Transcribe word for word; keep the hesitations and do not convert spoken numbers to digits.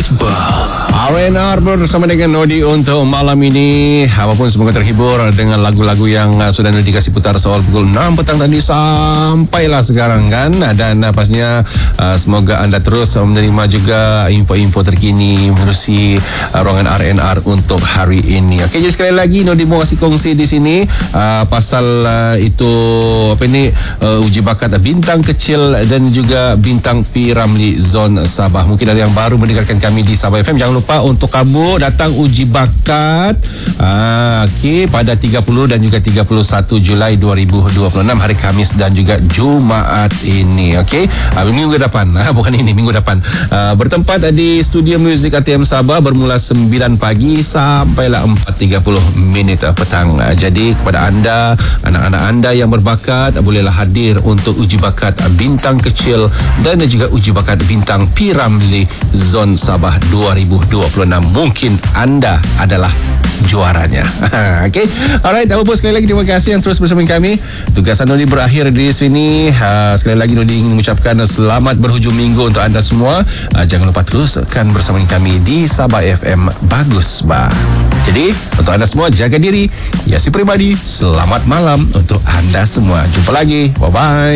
Bagus Bah. R and R bersama dengan Nodi untuk malam ini. Apapun semoga terhibur dengan lagu-lagu yang uh, sudah Nodi kasih putar soal pukul enam petang tadi sampailah sekarang kan. Dan uh, pastinya uh, semoga anda terus uh, menerima juga info-info terkini menerusi uh, ruangan R and R untuk hari ini. Okey, jadi sekali lagi Nodi mau kasih kongsi di sini uh, pasal uh, itu apa ini uh, uji bakat bintang kecil dan juga bintang P. Ramlee Zon Sabah. Mungkin ada yang baru mendengarkan kami di Sabah F M, jangan lupa untuk kamu datang uji bakat ah, okey, pada tiga puluh dan juga tiga puluh satu Julai dua ribu dua puluh enam, hari Khamis dan juga Jumaat ini. Okey, ah, minggu depan, ah, bukan ini, minggu depan, ah, bertempat di Studio Muzik A T M Sabah bermula sembilan pagi sampailah empat tiga puluh minit petang. Ah, jadi kepada anda, anak-anak anda yang berbakat, bolehlah hadir untuk uji bakat bintang kecil dan juga uji bakat bintang P. Ramlee Zon Sabah dua ribu dua puluh enam. Mungkin anda adalah juaranya. Okey. Alright, apa pun sekali lagi terima kasih yang terus bersama kami. Tugasan Nodi berakhir di sini. Uh, sekali lagi Nodi ingin mengucapkan selamat berhujung minggu untuk anda semua. Uh, jangan lupa teruskan bersama kami di Sabah F M Bagus Bah. Jadi, untuk anda semua jaga diri. Ya, si pribadi, selamat malam untuk anda semua. Jumpa lagi. Bye bye.